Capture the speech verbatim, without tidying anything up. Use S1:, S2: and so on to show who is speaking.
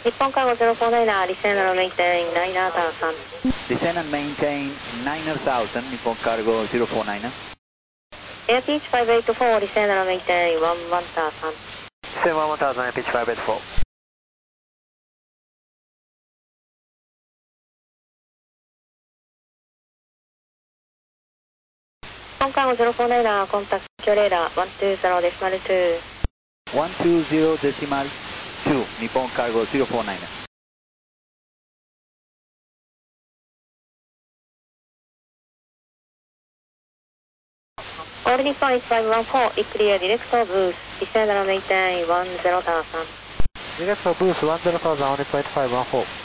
S1: 日本カーゴゼロフォーナイナー、リセーナーメインテインナイナーターさん。
S2: Descend and maintain nine thousand, Nippon Cargo zero four nine.
S1: Air Pitch five eight four、リセーナーメインテインワンワンターさん。
S3: Descend one one thousand, Air Pitch five eight four。
S1: 日本カーゴゼロフォーナイナー、コンタクトレーダーワンツーゼロデシマルツー。
S2: one two zero decimal two, Nippon Cargo zero four nine.
S1: All Nippon one five one four、イクリアディレクトブース、リセーナーメインテインワンゼロターさん。
S3: Direct boost one zero thousand, All Nippon one five one four。